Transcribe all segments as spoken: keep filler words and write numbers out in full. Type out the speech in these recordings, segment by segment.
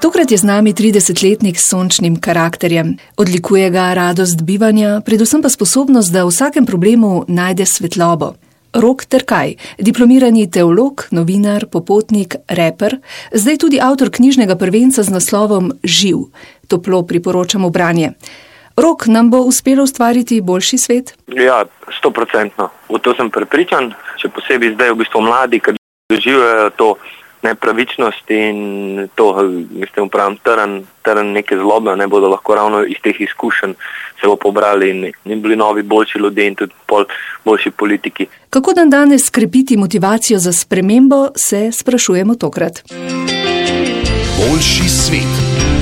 Tokrat je z nami tridesetletnik s sončnim karakterjem. Odlikuje ga radost bivanja, predvsem pa sposobnost, da v vsakem problemu najde svetlobo. Rok Terkaj, diplomirani teolog, novinar, popotnik, reper, zdaj tudi avtor knjižnega prvenca z naslovom Živ. Toplo priporočamo branje. Rok, nam bo uspelo ustvariti boljši svet? Ja, stoprocentno. V to sem prepričan, še posebej zdaj v bistvu mladi, ki doživljajo to nepravičnost in to, mislim, pravim, teren, teren neke zlobe, ne bodo lahko ravno iz teh izkušenj se bo pobrali in, in bili novi boljši ljudje in tudi pol boljši politiki. Kako dan danes krepiti motivacijo za spremembo, se sprašujemo tokrat. Boljši svet.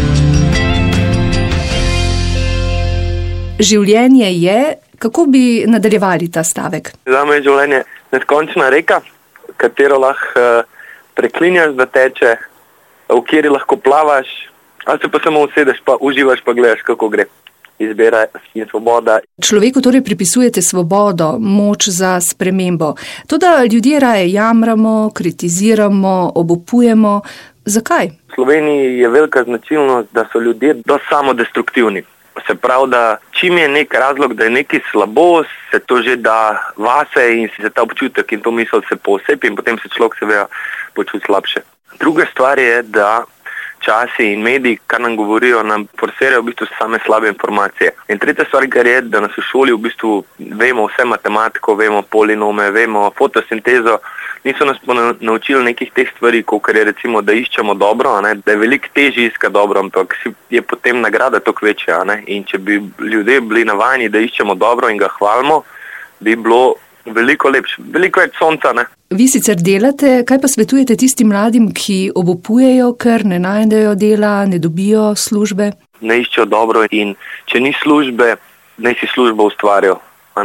Življenje je, kako bi nadaljevali ta stavek? Zame je življenje neskončna reka, katero lahko preklinjaš, da teče, v kateri lahko plavaš, ali se pa samo usedeš, pa uživaš, pa gledaš, kako gre. Izbira in svoboda. Človeku torej pripisujete svobodo, moč za spremembo. Toda ljudje raje jamramo, kritiziramo, obupujemo. Zakaj? V Sloveniji je velika značilnost, da so ljudje dosti samodestruktivni. Se pravi, da čim je nek razlog, da je nekaj slabo, se to že da vase in se ta občutek in to misel se posepi in potem se človek seveda počuti slabše. Druga stvar je, da časi in mediji, kar nam govorijo, nam forsirajo v bistvu same slabe informacije. In tretja stvar, kar je, da nas v šoli v bistvu vemo vse matematiko, vemo polinome, vemo fotosintezo, niso nas pa naučili nekih teh stvari, kot je recimo, da iščemo dobro, ne? Da je veliko težje iskati dobro, ampak je potem nagrada toliko večja. Ne? In če bi ljudje bili navajeni, da iščemo dobro in ga hvalimo, bi bilo veliko lepše, veliko več sonca. Ne? Vi sicer delate, kaj pa svetujete tistim mladim, ki obupujejo, ker ne najdejo dela, ne dobijo službe? Ne iščejo dobro in če ni službe, naj si službo ustvarjajo.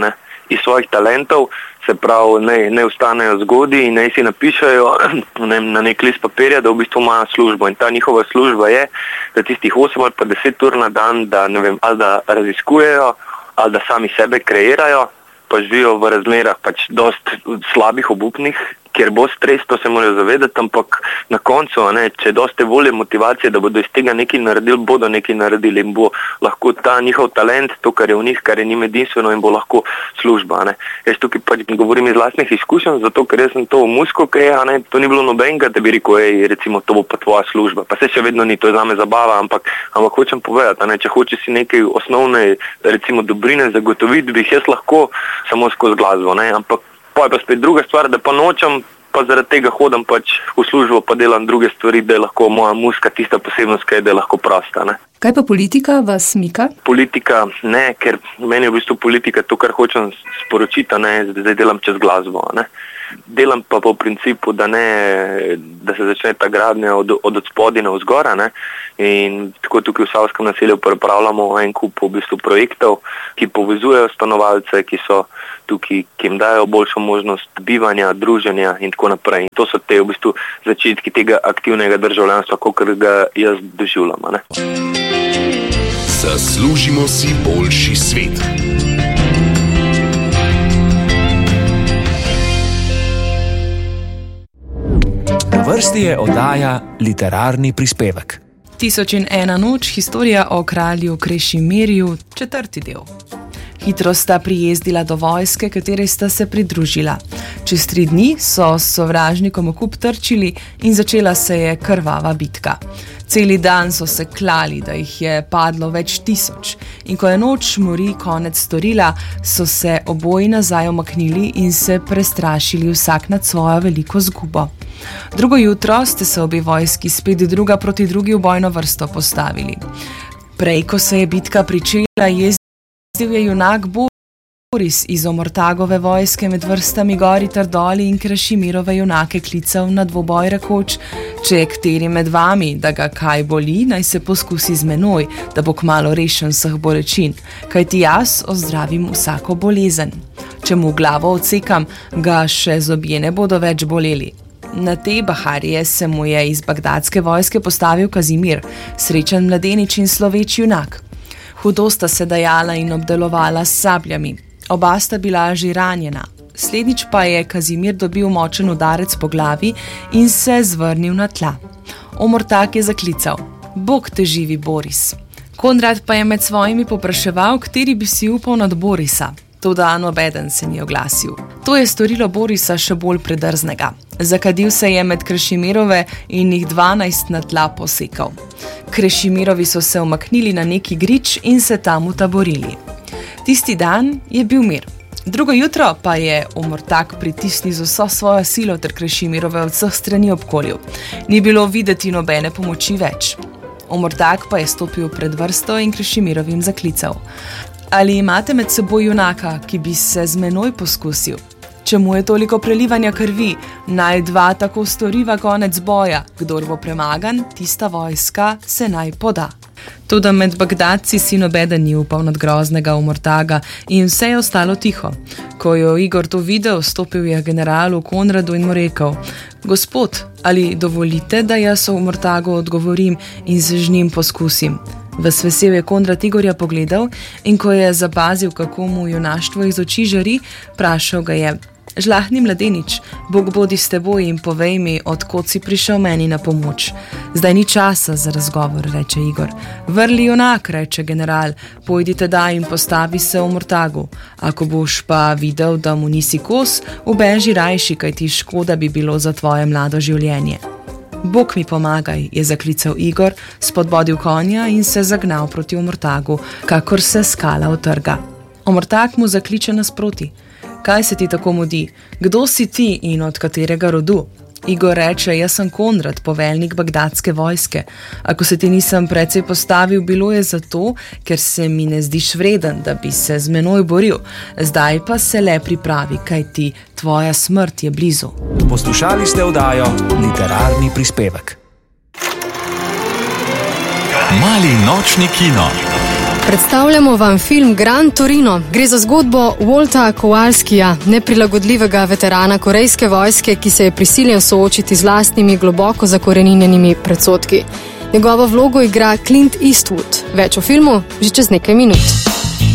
Iz svojih talentov, se pravi, ne, ne ustanejo zgodi in ne si napišajo ne, na nek list papirja, da v bistvu imajo službo. In ta njihova služba je, da tistih osem ali pa deset ur na dan, da ne vem, ali da raziskujejo, ali da sami sebe kreirajo, pa živijo v razmerah pač dost slabih, obupnih, kjer bo stres, to se morajo zavedati, ampak na koncu, ne, če je dosti volje, motivacije, da bodo iz tega nekaj naredili, bodo nekaj naredili in bo lahko ta njihov talent, to, kar je v njih, kar je njim edinstveno in bo lahko služba. Ne. Jaz tukaj pač govorim iz lastnih izkušenj, zato ker jaz sem to v Musko, kaj je, ne, to ni bilo nobenega, da bi rekel, ej, recimo, to bo pa tvoja služba. Pa se še vedno ni, to je zame zabava, ampak, ampak hočem povedati, ne, če hoče si nekaj osnovne, recimo, dobrine zagotoviti, bi jaz lahko samo skozi glasbo, ne, ampak pa je pa spet druga stvar, da pa nočem, pa zaradi tega hodim pač v službo, pa delam druge stvari, da je lahko moja muzika tista posebnost, kaj je, da je lahko prosta. Ne. Kaj pa politika vas mika? Politika ne, ker meni je v bistvu politika to, kar hočem sporočiti, ne, zdaj delam čez glasbo. Ne. Delam pa po principu, da ne, da se začne ta gradnja od, od odspodaj na vzgora, ne. In tako tukaj v Savskem naselju pripravljamo en kup v bistvu projektov, ki povezujejo stanovalce, ki so tukaj, ki jim dajo boljšo možnost bivanja, druženja in tako naprej. In to so te v bistvu začetki tega aktivnega državljanstva, kakor ga jaz doživljam. Ne. Zaslužimo si boljši svet. Na vrsti je oddaja Literarni prispevek. Tisoč in ena noč, historija o kralju Krešimirju, četrti del. Hitro sta prijezdila do vojske, kateri sta se pridružila. Čez tri dni so s sovražnikom v kup trčili in začela se je krvava bitka. Celi dan so se klali, da jih je padlo več tisoč. In ko je noč mori konec storila, so se oboji nazaj omaknili in se prestrašili vsak nad svojo veliko zgubo. Drugo jutro ste se obe vojski spet druga proti drugi v bojno vrsto postavili. Prej, ko se je bitka pričela, jezdil je junak Boris iz Omortagove vojske med vrstami gori Trdoli in Krešimirove junake klical na dvoboj rekoč, če je kateri med vami, da ga kaj boli, naj se poskusi z menoj, da bo kmalu rešen vseh bolečin, kajti jaz ozdravim vsako bolezen. Če mu glavo odsekam, ga še zobje ne bodo več boleli. Na te baharije se mu je iz bagdadske vojske postavil Kazimir, srečen mladenič in sloveč junak. Hudo sta se dajala in obdelovala s sabljami. Oba sta bila že ranjena. Slednjič pa je Kazimir dobil močen udarec po glavi in se zvrnil na tla. Omortak je zaklical: Bog te živi, Boris. Konrad pa je med svojimi popraševal, kateri bi si upal nad Borisa. Toda nobeden se ni oglasil. To je storilo Borisa še bolj predrznega. Zakadil se je med Krešimirove in jih dvanajst na tla posekal. Krešimirovi so se umaknili na neki grič in se tam utaborili. Tisti dan je bil mir. Drugo jutro pa je Omurtak pritisnil z vso svojo silo ter Krešimirove od vseh strani obkolil. Ni bilo videti nobene pomoči več. Omurtak pa je stopil pred vrsto in Krešimirovim zaklical: Ali imate med seboj junaka, ki bi se z menoj poskusil? Čemu je toliko prelivanja krvi? Naj dva tako storiva konec boja. Kdor bo premagan, tista vojska se naj poda. Toda med Bagdadci si nobeden ni upal nad groznega Omurtaga in vse je ostalo tiho. Ko je Igor to videl, stopil je generalu Konradu in mu rekel: Gospod, ali dovolite, da jaz o Omurtagu odgovorim in se z njim poskusim? Ves vesel je Konrad Igorja pogledal in ko je zapazil, kako mu junaštvo iz oči žari, prašal ga je: Žlahni mladenič, Bog bodi s teboj in povej mi, odkot si prišel meni na pomoč. Zdaj ni časa za razgovor, reče Igor. Vrli junak, reče general, pojdite da in postavi se Omurtagu. Ako boš pa videl, da mu nisi kos, ubeži rajši, kaj ti škoda bi bilo za tvoje mlado življenje. Bog mi pomagaj, je zaklical Igor, spodbodil konja in se zagnal proti Omurtagu, kakor se skala utrga. Omurtak mu zakliče nasproti: Kaj se ti tako mudi? Kdo si ti in od katerega rodu? Igor reče: Jaz sem Konrad, poveljnik bagdadske vojske. Ako se ti nisem precej postavil, bilo je zato, ker se mi ne zdiš vreden, da bi se z menoj boril. Zdaj pa se le pripravi, kaj ti, tvoja smrt je blizu. Poslušali ste oddajo Literarni prispevek. Mali nočni kino. Predstavljamo vam film Gran Torino. Gre za zgodbo Walta Kowalskija, neprilagodljivega veterana korejske vojske, ki se je prisiljen soočiti z lastnimi globoko zakoreninjenimi predsodki. Njegovo vlogo igra Clint Eastwood. Več o filmu že čez nekaj minut.